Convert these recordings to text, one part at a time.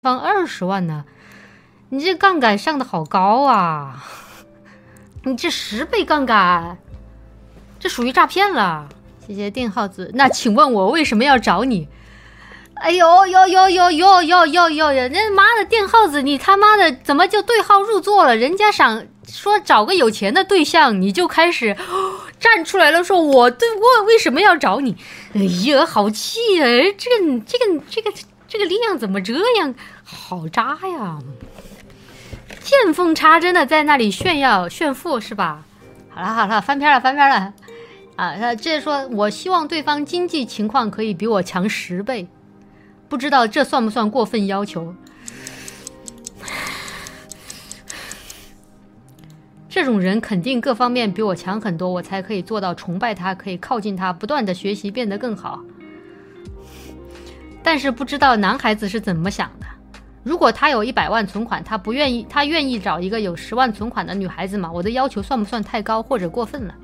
放20万呢？你这杠杆上的好高啊！你这10倍杠杆，这属于诈骗了。谢谢电耗子。那请问我为什么要找你？哎呦，人家妈的电耗子，你他妈的怎么就对号入座了？人家想说找个有钱的对象，你就开始站出来了，说我为什么要找你？哎呀，好气啊！这个力量怎么这样？好渣呀！见缝插针的在那里炫耀炫富是吧？好了，翻篇了啊！他直接说，我希望对方经济情况可以比我强10倍，不知道这算不算过分要求？这种人肯定各方面比我强很多，我才可以做到崇拜他，可以靠近他，不断的学习，变得更好。但是不知道男孩子是怎么想的。如果他有100万存款，他愿意找一个有10万存款的女孩子吗？我的要求算不算太高或者过分了？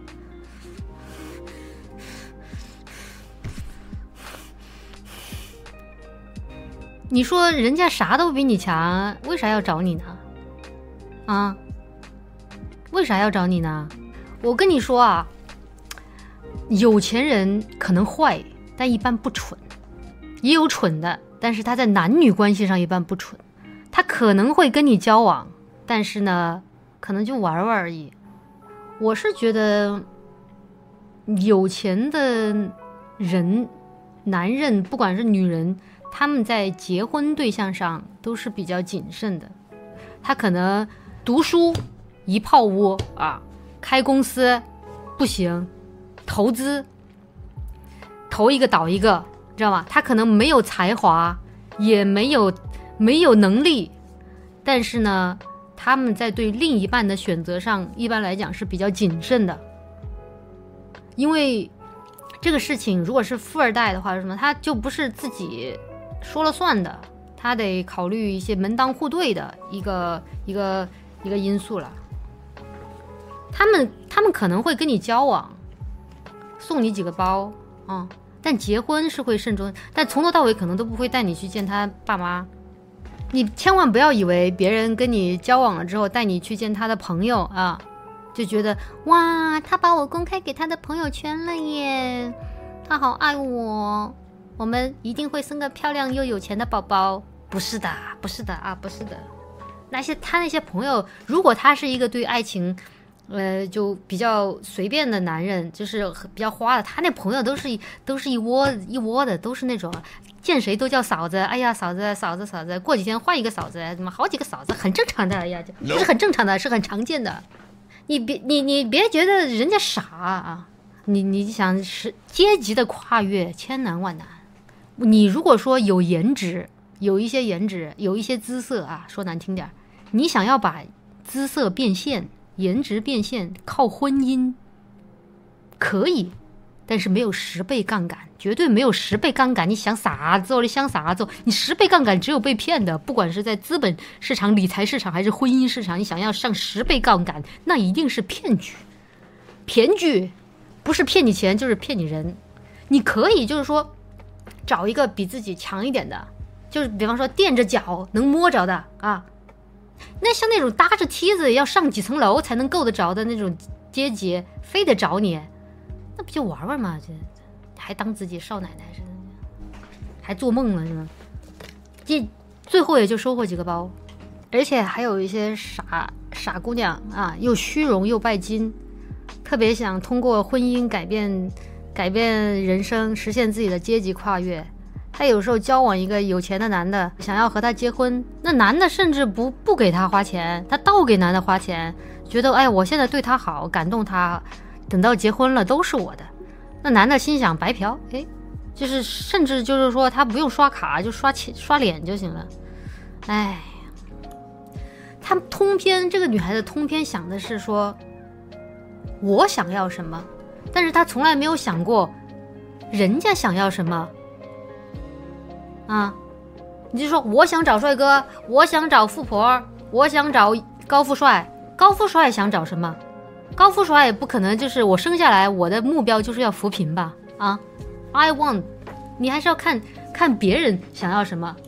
你说人家啥都比你强，为啥要找你呢？啊？为啥要找你呢？我跟你说啊，有钱人可能坏，但一般不蠢。也有蠢的，但是他在男女关系上一般不蠢。他可能会跟你交往，但是呢，可能就玩玩而已。我是觉得有钱的人，男人不管是女人，他们在结婚对象上都是比较谨慎的。他可能读书一泡窝啊，开公司不行，投资投一个倒一个，知道吗？他可能没有才华，也没有能力，但是呢，他们在对另一半的选择上，一般来讲是比较谨慎的。因为这个事情，如果是富二代的话，什么他就不是自己说了算的，他得考虑一些门当户对的一个因素了。他们可能会跟你交往，送你几个包啊。但结婚是会慎重，但从头到尾可能都不会带你去见他爸妈。你千万不要以为别人跟你交往了之后带你去见他的朋友啊，就觉得哇，他把我公开给他的朋友圈了耶，他好爱我，我们一定会生个漂亮又有钱的宝宝。不是的啊，不是的。他那些朋友，如果他是一个对爱情就比较随便的男人，就是比较花的，他那朋友都是一窝的，都是那种见谁都叫嫂子，哎呀嫂子，过几天换一个嫂子，怎么好几个嫂子，很正常的，哎呀，不是很正常的，是很常见的。你别觉得人家傻啊，你想是阶级的跨越千难万难。你如果说有颜值，有一些颜值，有一些姿色啊，说难听点，你想要把姿色变现，颜值变现，靠婚姻可以，但是没有10倍杠杆，绝对没有10倍杠杆。你想啥做？你10倍杠杆只有被骗的，不管是在资本市场、理财市场还是婚姻市场，你想要上10倍杠杆，那一定是骗局，不是骗你钱就是骗你人。你可以就是说找一个比自己强一点的，就是比方说垫着脚能摸着的啊。那像那种搭着梯子要上几层楼才能够得着的那种阶级，非得找你，那不就玩玩吗？这还当自己少奶奶似的，还做梦了是吗？最后也就收获几个包，而且还有一些傻姑娘啊，又虚荣又拜金，特别想通过婚姻改变人生，实现自己的阶级跨越。他有时候交往一个有钱的男的，想要和他结婚，那男的甚至不给他花钱，他倒给男的花钱，觉得哎，我现在对他好，感动他，等到结婚了都是我的。那男的心想白嫖，哎，就是甚至就是说他不用刷卡，就刷脸就行了。哎，他通篇这个女孩子通篇想的是说我想要什么，但是他从来没有想过人家想要什么啊。你就说我想找帅哥，我想找富婆，我想找高富帅想找什么？高富帅也不可能就是我生下来我的目标就是要扶贫吧啊。I want， 你还是要看别人想要什么。